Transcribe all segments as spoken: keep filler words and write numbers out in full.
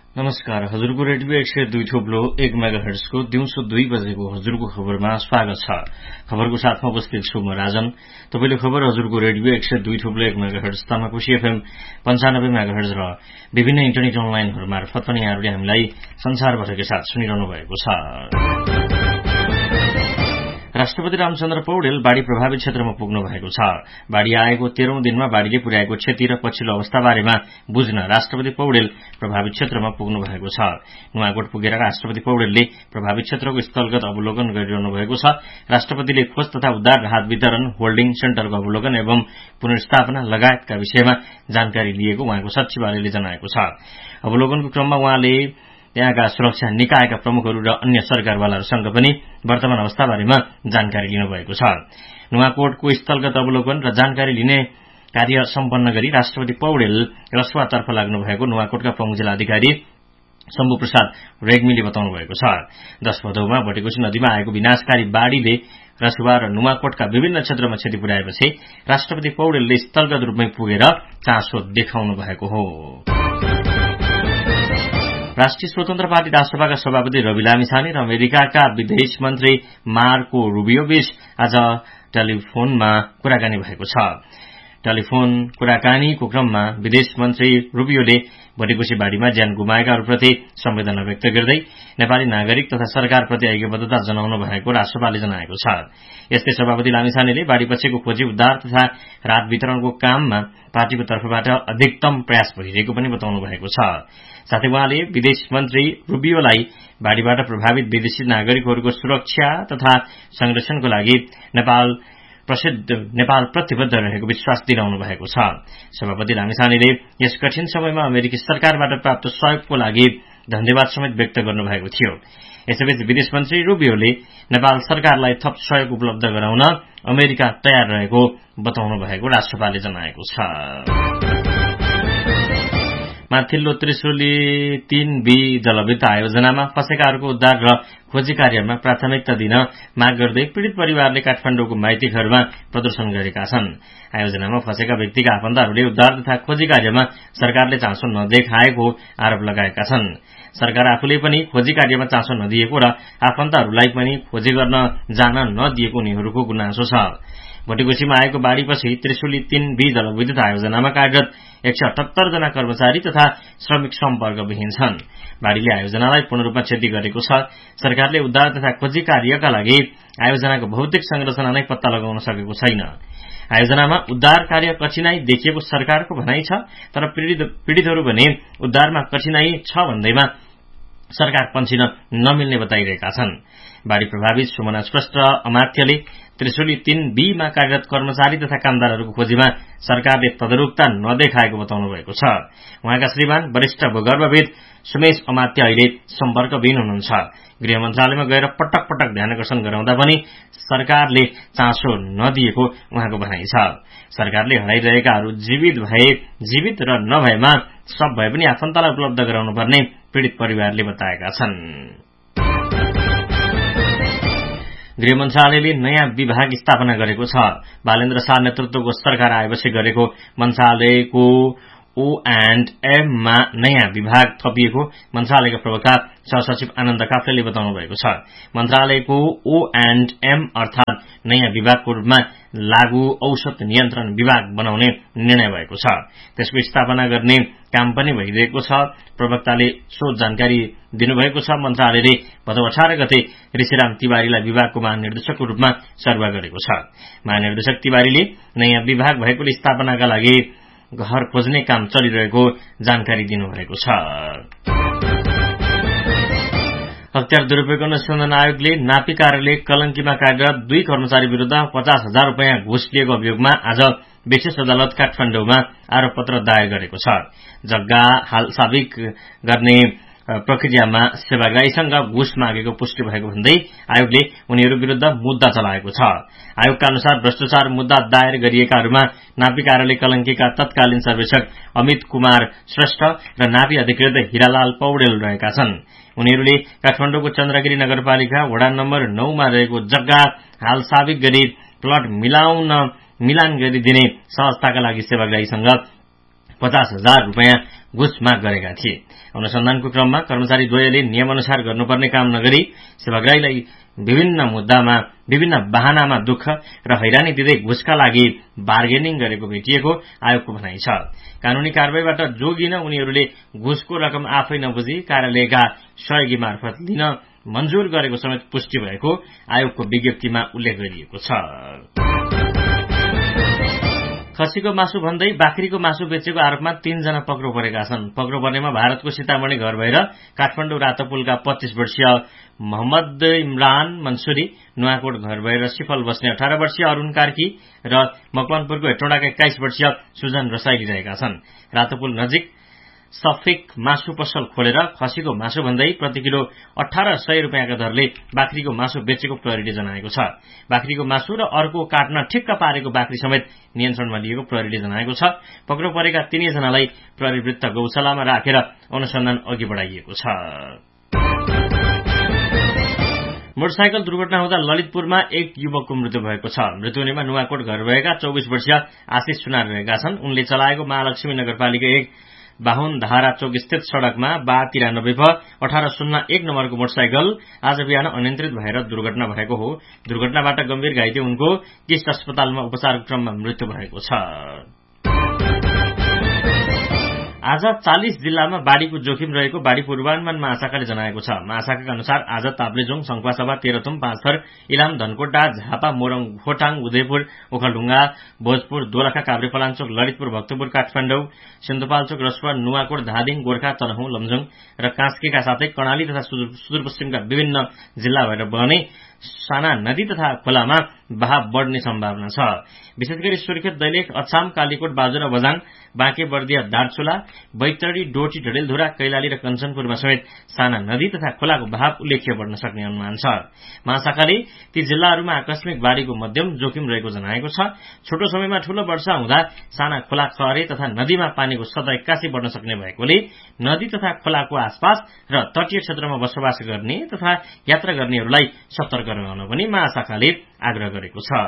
नमस्कार। हजुरको रेडियो एक सय दुई थोप्लो एक मेगाहर्ट्जको दिउँसो दुई बजेको हजुरको खबरमा स्वागत छ। खबरको साथमा उपस्थित छु म राजन। तपाईले खबर हजुरको रेडियो एक सय दुई थोप्लो एक मेगाहर्ट्ज तामाकोशी एफएम पन्चानब्बे मेगाहर्ट्ज र विभिन्न इन्टरनेट अनलाइनहरू मार्फत पनि यहाँहरूले हामीलाई संसारभरकै साथ सुनिरहनु भएको छ। राष्ट्रपति रामचन्द्र पौडेल बाढ़ी प्रभावित क्षेत्रमा पुग्नु भएको छ। बाढ़ी आएको तेह्रौं दिनमा बाढ़ीले पुर्याएको क्षति र पछिल्लो अवस्था बारेमा बुझ्न राष्ट्रपति पौडेल प्रभावित क्षेत्रमा पुग्नु भएको छ। नुवाकोट पुगेर राष्ट्रपति पौडेलले प्रभावित क्षेत्रको स्थलगत अवलोकन गरिरहनु भएको छ। राष्ट्रपतिले खोज तथा उद्धार, राहत वितरण, होल्डिङ सेन्टरको अवलोकन एवं पुनर्स्थापना लगायतका विषयमा जानकारी लिएको उहाँको सचिवालयले जनाएको छ। अवलोकनको क्रममा उहाँले त्यहाँका सुरक्षा निकायका प्रमुखहरू र अन्य सरकारवालाहरूसँग पनि वर्तमान अवस्था बारेमा जानकारी लिनुभएको छ। नुवाकोटको स्थलगत अवलोकन र जानकारी लिने कार्य सम्पन्न गरी राष्ट्रपति पौडेल रसुवातर्फ लाग्नु भएको नुवाकोटका प्रमुख जिल्लाधिकारी शम्भु प्रसाद रेग्मीले बताउनु भएको छ। दश भदौमा भटेकोशी नदीमा आएको विनाशकारी बाढ़ीले रसुवा र नुवाकोटका विभिन्न क्षेत्रमा क्षति पुर्याएपछि राष्ट्रपति पौडेलले स्थलगत रूपमै पुगेर चासो देखाउनु भएको हो। राष्ट्रिय स्वतन्त्र पार्टी राष्ट्रसभाका सभापति रवि लामिछाने र अमेरिकाका विदेश मन्त्री मार्को रूबियो बीच आज टेलिफोनमा कुराकानी भएको छ। टेलिफोन कुराकानीको क्रममा विदेश मन्त्री रूबियोले भटेकोशी बाढ़ीमा ज्यान गुमाएकाहरूप्रति संवेदना व्यक्त गर्दै नेपाली नागरिक तथा सरकारप्रति ऐक्यबद्धता जनाउनु भएको राष्ट्रसभाले जनाएको छ। यस्तै सभापति लामिछानेले बाढ़ीपछिको खोजी उद्धार तथा राहत वितरणको काममा पार्टीको तर्फबाट अधिकतम प्रयास भइरहेको पनि बताउनु भएको छ। साथै उहाँले विदेश मन्त्री रूबियोलाई बाढ़ीबाट प्रभावित विदेशी नागरिकहरूको सुरक्षा तथा संरक्षणको लागि नेपाल प्रसिद्ध नेपाल प्रतिबद्ध रहेको विश्वास दिलाउनु भएको छ। सभापति लामिछानेले यस कठिन समयमा अमेरिकी सरकारबाट प्राप्त सहयोगको लागि धन्यवाद समेत व्यक्त गर्नुभएको थियो। यसैबीच विदेश मन्त्री रूबियोले नेपाल सरकारलाई थप सहयोग उपलब्ध गराउन अमेरिका तयार रहेको बताउनु भएको राष्ट्रसभाले जनाएको छ। माथिल्लो त्रिशुली तीन बी जलविद्युत आयोजनामा फँसेकाहरूको उद्धार र खोजी कार्यमा प्राथमिकता दिन माग गर्दै पीड़ित परिवारले काठमाडौँको माइती घरमा प्रदर्शन गरेका छन्। आयोजनामा फँसेका व्यक्तिका आफन्तहरूले उद्धार तथा खोजी कार्यमा सरकारले चासो नदेखाएको आरोप लगाएका छन्। सरकार आफूले पनि खोजी कार्यमा चासो नदिएको र आफन्तहरूलाई पनि खोजी गर्न जान नदिएको उनीहरूको गुनासो छ। भटेकोशीमा आएको बाढ़ीपछि त्रिशुली तीन बी जलविद्युत आयोजनामा कार्यरत एक सय अठहत्तर जना कर्मचारी तथा श्रमिक सम्पर्कविहीन छन्। बाढ़ीले आयोजनालाई पूर्ण रूपमा क्षति गरेको छ। सरकारले उद्धार तथा खोजी कार्यका लागि आयोजनाको भौतिक संरचना नै पत्ता लगाउन सकेको छैन। आयोजनामा उद्धार कार्य कठिनाई देखिएको सरकारको भनाइ छ, तर पीड़ितहरू भने उद्धारमा कठिनाई छ भन्दैमा सरकार पन्छिन नमिल्ने बताइरहेका छन्। बाढ़ी प्रभावित सुमना श्रेष्ठ अमात्यले त्रिशुली तीन बी मा कार्यरत कर्मचारी तथा कामदारहरूको खोजीमा सरकारले तदारुकता नदेखाएको बताउनु भएको छ। उहाँका श्रीमान वरिष्ठ भूगर्भविद सुमेश अमात्य अहिले सम्पर्कविहीन हुनुहुन्छ। गृह मन्त्रालयमा गएर पटक पटक ध्यानकर्षण गराउँदा पनि सरकारले चासो नदिएको उहाँको भनाइ छ। सरकारले हराइरहेकाहरू जीवित भए जीवित र नभएमा सब भए पनि आफन्तलाई उपलब्ध गराउनुपर्ने पीड़ित परिवारले बताएका छन्। गृह मन्त्रालयले नयाँ विभाग स्थापना गरेको छ। बालेन्द्र शाह नेतृत्वको सरकार आएपछि गरेको मन्त्रालयको ओ एण्ड एम मा नयाँ विभाग थपिएको मन्त्रालयका प्रवक्ता सहसचिव आनन्द काफ्लेले बताउनु भएको छ। मन्त्रालयको ओ एण्ड एम अर्थात नयाँ विभागको रूपमा लागू औषध नियन्त्रण विभाग बनाउने निर्णय भएको छ। त्यसको स्थापना गर्ने काम पनि भइरहेको छ। प्रवक्ताले सो जानकारी दिनुभएको छ। मन्त्रालयले भदौ अठार गते ऋषिराम तिवारीलाई विभागको महानिर्देशकको रूपमा सरुवा गरेको छ। महानिर्देशक तिवारीले नयाँ विभाग भएकोले स्थापनाका लागि घर खोज्ने काम चलिरहेको जानकारी दिनुभएको छ। हतियार दुरूपयोग अनुसन्धान आयोगले नापी कार्यालय कलंकीमा कार्यरत दुई कर्मचारी विरूद्ध पचास हजार रूपियाँ घुस लिएको अभियोगमा आज विशेष अदालत काठमाडौँमा आरोप पत्र दायर गरेको छ। जग्गा हालसाबिक गर्ने प्रक्रियामा सेवाग्राहीसँग घुस मागेको पुष्टि भएको भन्दै आयोगले उनीहरू विरूद्ध मुद्दा चलाएको छ। आयोगका अनुसार भ्रष्टाचार मुद्दा दायर गरिएकाहरूमा नापी कार्यालय कलंकीका तत्कालीन सर्वेक्षक अमित कुमार श्रेष्ठ र नापी अधिकृत हिरालाल पौडेल रहेका छन्। उनीहरूले काठमाडौँको चन्द्रगिरी नगरपालिका वडा नम्बर नौ मा रहेको जग्गा हालसाबिक गरी प्लट मिलाउन मिलान गरिदिने संस्थाका लागि सेवाग्राहीसँग पचास हजार रूपियाँ घुस माग गरेका थिए। अनुसन्धानको क्रममा कर्मचारी द्वयले नियमअनुसार गर्नुपर्ने काम नगरी सेवाग्राहीलाई विभिन्न मुद्दामा विभिन्न बहानामा दुःख र हैरानी दिँदै घुसका लागि बार्गेनिङ गरेको भेटिएको आयोगको भनाइ छ। कानूनी कारबाहीबाट जोगिन उनीहरूले घुसको रकम आफै नबुझी कार्यालयका सहयोगी मार्फत लिन मन्जुर गरेको समेत पुष्टि भएको आयोगको विज्ञप्तिमा उल्लेख गरिएको छ। खसीको मासु भन्दै बाख्रीको मासु बेचेको आरोपमा तीनजना पक्राउ परेका छन्। पक्राउ पर्नेमा भारतको सीतामढ़ी घर भएर काठमाडौँ रातोपुलका पच्चीस वर्षीय मोहम्मद इमरान मन्सुरी, नुवाकोट घर भएर सिफल बस्ने अठार वर्षीय अरूण कार्की र मकवानपुरको हेटौँडाका एक्काइस वर्षीय सुजन रसाइली रहेका छन्। रातोपुल नजिक सफिक मासु पसल खोलेर खसीको मासु भन्दै प्रति किलो अठार सय रूपियाँका दरले बाख्रीको मासु बेचेको प्रहरीले जनाएको छ। बाख्रीको मासु र अर्को काट्न ठिक्क पारेको बाख्री समेत नियन्त्रणमा लिएको प्रहरीले जनाएको छ। पक्राउ परेका तीनैजनालाई प्रहरीवृत्त गौशालामा राखेर अनुसन्धान अघि बढाइएको छ। मोटरसाइकल दुर्घटना हुँदा ललितपुरमा एक युवकको मृत्यु भएको छ। मृत्यु हुनेमा नुवाकोट घर भएका चौबिस वर्षीय आशिष सुनार रहेका छन्। उनले चलाएको महालक्ष्मी नगरपालिका एक बाहुन धारा चौक स्थित सड़कमा बा तिरानब्बे फ अठार शून्य एक नम्बरको मोटरसाइकल आज बिहान अनियन्त्रित भएर दुर्घटना भएको हो। दुर्घटनाबाट गम्भीर घाइते उनको किस्ट अस्पतालमा उपचारको क्रममा मृत्यु भएको छ। आज चालीस जिल्लामा बाढ़ीको जोखिम रहेको बाढ़ी पूर्वानुमान महाशाखाले जनाएको छ। महाशाखाका अनुसार आज ताप्लेजुङ, संखुवासभा, तेह्रथुम, पाँचथर, इलाम, धनकोटा, झापा, मोरङ, खोटाङ, उदयपुर, ओखलढुङ्गा, भोजपुर, दोलखा, काभ्रेपलाञ्चोक, ललितपुर, भक्तपुर, काठमाडौँ, सिन्धुपाल्चोक, रसुवा, नुवाकोट, धादिङ, गोर्खा, तनहुँ, लमजुङ र कास्कीका साथै कर्णाली तथा सुदूरपश्चिमका विभिन्न जिल्ला भएर बहने साना नदी तथा खोलामा बहाव बढ्ने सम्भावना छ। विशेष गरी सुर्खेत, दैलेख, अछाम, कालीकोट, बाजुरा, बझाङ, बाँके बर्दिया, दार्चुला, बैतडी, डोटी, डडेलधुरा, कैलाली र कञ्चनपुरमा समेत साना नदी तथा खोलाको बहाव उल्लेख्य बढ्न सक्ने अनुमान छ। महाशाखाले ती जिल्लाहरूमा आकस्मिक बाढ़ीको मध्यम जोखिम रहेको जनाएको छ। छोटो समयमा ठूलो वर्षा हुँदा साना खोला खहरे तथा नदीमा पानीको सतह एक्कासी बढ्न सक्ने भएकोले नदी तथा खोलाको आसपास र तटीय क्षेत्रमा बसोबास गर्ने तथा यात्रा गर्नेहरूलाई सतर्क रहन पनि महाशाखाले आग्रह गरेको छ।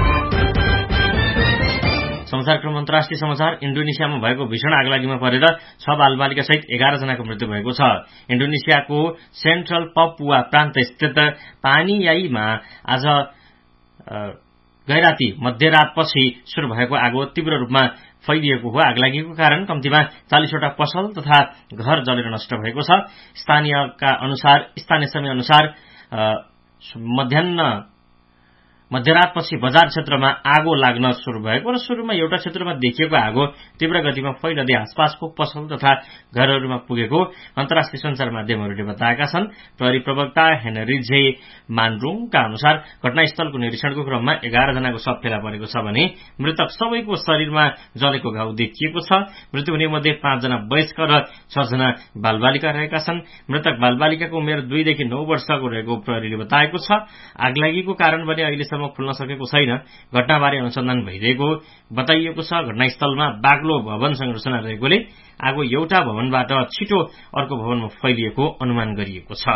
समाचारक्रम अन्तर्राष्ट्रिय समाचार। इन्डोनेसियामा भएको भीषण आगलागीमा परेर छ बालबालिका सहित एघार जनाको मृत्यु भएको छ। इन्डोनेसियाको सेन्ट्रल पपुवा प्रान्त स्थित पानियाईमा आज गैराती मध्यरातपछि शुरू भएको आगो तीव्र रूपमा फैलिएको हो। आगलागीको कारण कम्तीमा चालीसवटा पसल तथा घर जलेर नष्ट भएको छ। स्थानीयका अनुसार स्थानीय समय अनुसार मध्याह्न मध्यरातपछि बजार क्षेत्रमा आगो लाग्न शुरू भएको र शुरूमा एउटा क्षेत्रमा देखिएको आगो तीव्र गतिमा फैलदै आसपासको पसल तथा घरहरूमा पुगेको अन्तर्राष्ट्रिय सञ्चार माध्यमहरूले बताएका छन्। प्रहरी प्रवक्ता हेनरिजे मानरुङका अनुसार घटनास्थलको निरीक्षणको क्रममा एघार जनाको शव फेला परेको छ भने मृतक सबैको शरीरमा जलेको घाउ देखिएको छ। मृत्यु हुनेमध्ये पाँचजना वयस्क र छजना बालबालिका रहेका छन्। मृतक बालबालिकाको उमेर दुईदेखि नौ वर्षको रहेको प्रहरीले बताएको छ। आगलागीको कारण भने अहिले खुल्न सकेको छैन। घटनाबारे अनुसन्धान भइरहेको बताइएको छ। घटनास्थलमा बाक्लो भवन संरचना रहेकोले आगो एउटा भवनबाट छिटो अर्को भवनमा फैलिएको अनुमान गरिएको छ।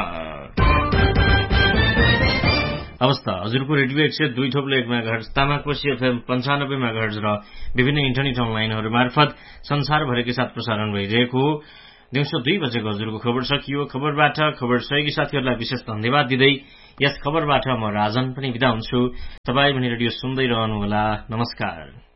अवस्था हजुरको रेडियो एक सय दुई थोप्लो एक मेगाहर्ज, तामाकोशी एफएम पञ्चानब्बे मेगाहर्ज र विभिन्न इन्टरनेट अनलाइनहरू मार्फत संसारभरिकै साथ प्रसारण भइरहेको दिउँसो दुई बजेको हजुरको खबर सकियो। खबरबाट खबर सहयोगी साथीहरूलाई विशेष धन्यवाद दिँदै यस खबरबाट म राजन पनि बिदा हुन्छु। तपाईँ पनि रेडियो सुन्दै रहनुहोला। नमस्कार।